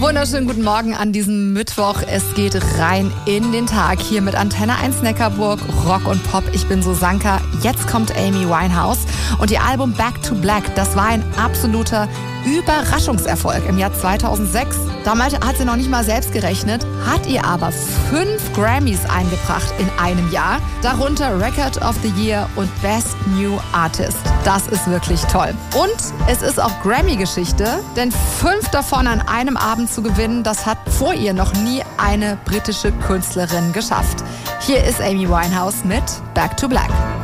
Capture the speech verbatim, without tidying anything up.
Wunderschönen guten Morgen an diesem Mittwoch. Es geht rein in den Tag hier mit Antenne eins Neckarburg, Rock und Pop. Ich bin Susanka. Jetzt kommt Amy Winehouse und ihr Album Back to Black. Das war ein absoluter Überraschungserfolg im Jahr zweitausendsechs. Damals hat sie noch nicht mal selbst gerechnet, hat ihr aber fünf Grammys eingebracht in einem Jahr. Darunter Record of the Year und Best New Artist. Das ist wirklich toll. Und es ist auch Grammy-Geschichte, denn fünf davon an einem Abend zu gewinnen, das hat vor ihr noch nie eine britische Künstlerin geschafft. Hier ist Amy Winehouse mit Back to Black.